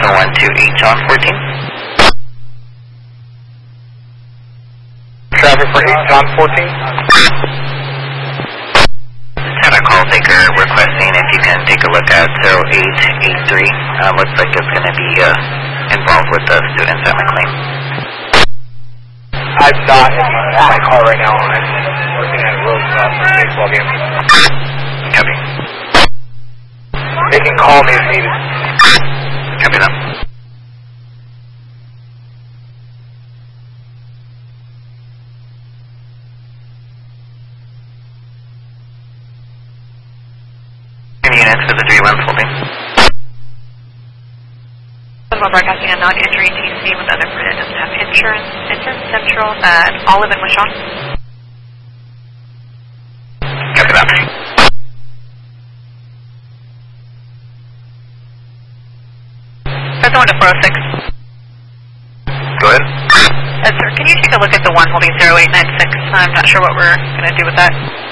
712 8 on 14. Traffic for 8 John 14. Had a call taker requesting if you can take a look at 0883. Looks like it's going to be involved with the students at McLean. I'm not in my car right now. I'm working at a road for a baseball game. Copy. They can call me if needed. Copy that. Units for the 3-1 holding. While broadcasting a non-injury TC with other permitted to have insurance. It's in Central at Olive and Wishon. Copy that. That's the one to 406. Go ahead. Sir, can you take a look at the one holding 0896? I'm not sure what we're going to do with that.